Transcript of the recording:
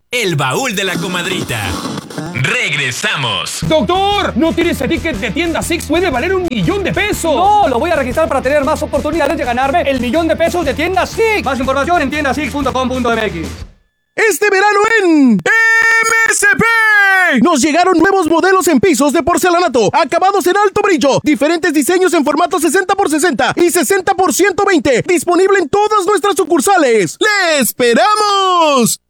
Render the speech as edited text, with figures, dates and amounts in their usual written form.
El baúl de la comadrita. Regresamos. ¡Doctor! ¿No tienes ticket de tienda Six? ¡Puede valer $1,000,000! No, lo voy a registrar para tener más oportunidades de ganarme el $1,000,000 de tienda Six. Más información en tiendasix.com.mx. Este verano en MSP nos llegaron nuevos modelos en pisos de porcelanato, acabados en alto brillo, diferentes diseños en formato 60x60 y 60x120, disponible en todas nuestras sucursales. ¡Le esperamos!